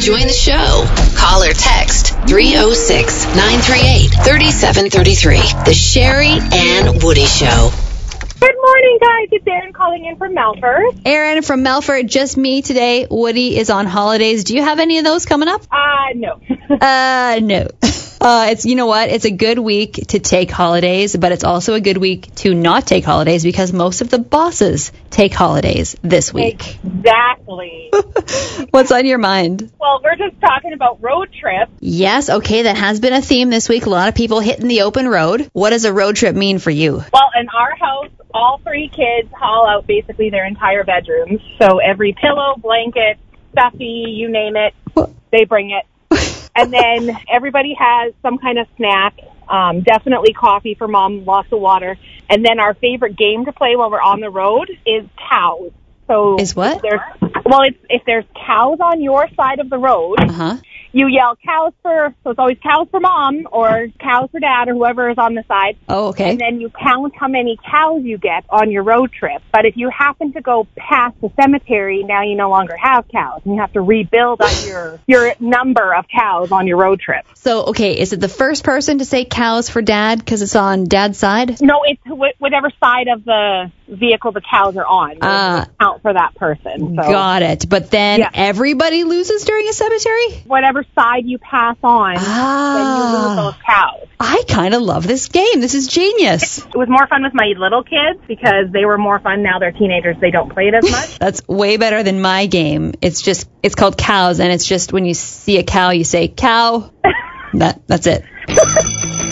Join the show. Call or text 306-938-3733. The Sherry Ann Woody Show. Good morning, guys. It's Erin calling in from Melford. Erin from Melford, just me today. Woody is on holidays. Do you have any of those coming up? No. No. You know what? It's a good week to take holidays, but it's also a good week to not take holidays because most of the bosses take holidays this week. Exactly. What's on your mind? Well, we're just talking about road trips. Yes, okay, that has been a theme this week. A lot of people hitting the open road. What does a road trip mean for you? Well, in our house, all three kids haul out basically their entire bedrooms. So every pillow, blanket, stuffy, you name it, they bring it. And then everybody has some kind of snack, definitely coffee for Mom, lots of water. And then our favorite game to play while we're on the road is cows. So is what? If there's cows on your side of the road, you yell cows for, so it's always cows for Mom or cows for Dad or whoever is on the side. Oh, okay. And then you count how many cows you get on your road trip. But if you happen to go past the cemetery, now you no longer have cows. And you have to rebuild on your number of cows on your road trip. So, okay, is it the first person to say cows for Dad because it's on Dad's side? No, it's whatever side of the vehicle the cows are on. Count for that person. So. Got it. But then everybody loses during a cemetery? Whatever side you pass on, then you lose those cows. I kind of love this game. This is genius. It was more fun with my little kids because they were more fun. Now they're teenagers. They don't play it as much. That's way better than my game. It's called Cows, and it's just when you see a cow, you say cow. That's it.